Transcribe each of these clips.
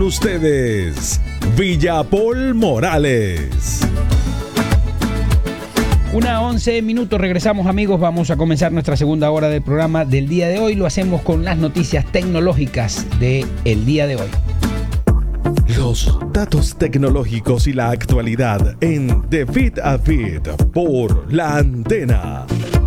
Ustedes, Villapol Morales. 1:11, regresamos amigos, vamos a comenzar nuestra segunda hora del programa del día de hoy. Lo hacemos con las noticias tecnológicas del día de hoy. Los datos tecnológicos y la actualidad en De Fit a Fit por La Antena.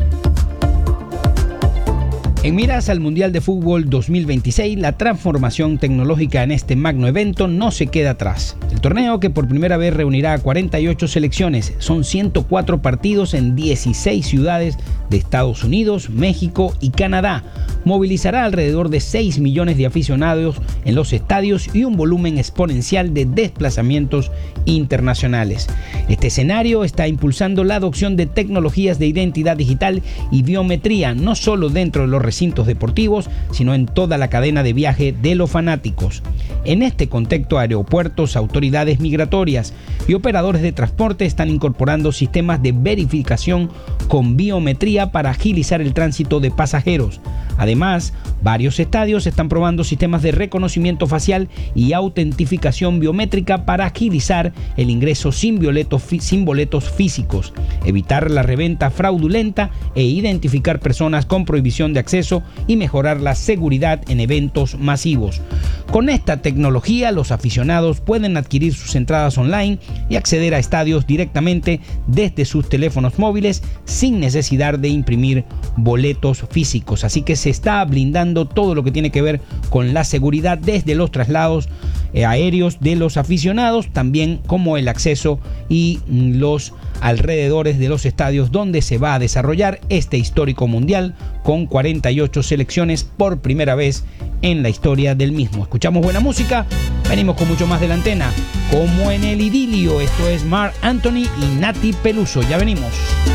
En miras al Mundial de Fútbol 2026, la transformación tecnológica en este magno evento no se queda atrás. El torneo, que por primera vez reunirá a 48 selecciones, son 104 partidos en 16 ciudades de Estados Unidos, México y Canadá. Movilizará alrededor de 6 millones de aficionados en los estadios y un volumen exponencial de desplazamientos internacionales. Este escenario está impulsando la adopción de tecnologías de identidad digital y biometría, no solo dentro de los recintos deportivos, sino en toda la cadena de viaje de los fanáticos. En este contexto, aeropuertos, autoridades migratorias y operadores de transporte están incorporando sistemas de verificación con biometría para agilizar el tránsito de pasajeros. Además, varios estadios están probando sistemas de reconocimiento facial y autentificación biométrica para agilizar el ingreso sin boletos físicos, evitar la reventa fraudulenta e identificar personas con prohibición de acceso y mejorar la seguridad en eventos masivos. Con esta tecnología, los aficionados pueden adquirir sus entradas online y acceder a estadios directamente desde sus teléfonos móviles sin necesidad de imprimir boletos físicos. Así que se está blindando todo lo que tiene que ver con la seguridad desde los traslados aéreos de los aficionados, también como el acceso y los alrededores de los estadios donde se va a desarrollar este histórico mundial con 48 selecciones por primera vez en la historia del mismo. Escuchamos buena música, venimos con mucho más de La Antena, como en el idilio. Esto es Marc Anthony y Nati Peluso, ya venimos.